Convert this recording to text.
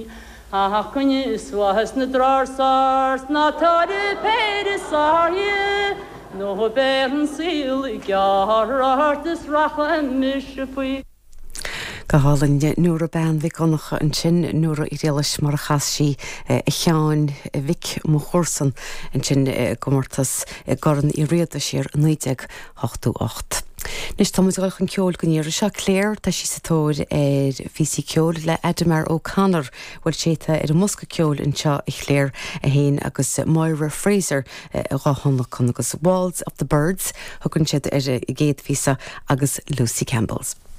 Kunni swahas na drarsars na tari perisarje no bern sil garartis rachan mishpui. Gaálan nuair a ben bhí gannacha an sin nuair I réalas mar a chasaí cheáin Vic mo chórsan an sin gomórtas garan I réada sér 988. Nis Thomas gaich an ceol go níir se Claire tá sí satóir físí ceol le Adamar O'Connor bhfuil séta ar musca ceol an seo I chléir a héin agus Moira Fraser a ráhanna chun agus Walls of the Birds thugann siad ar géad físa agus Lucy Campbells.